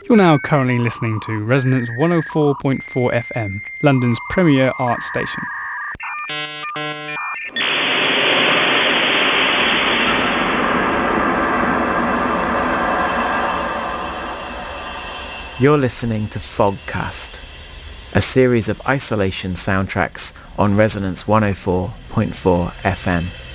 You're now currently listening to Resonance 104.4 FM, London's premier art station. You're listening to Fogcast, a series of isolation soundtracks on Resonance 104.4 FM.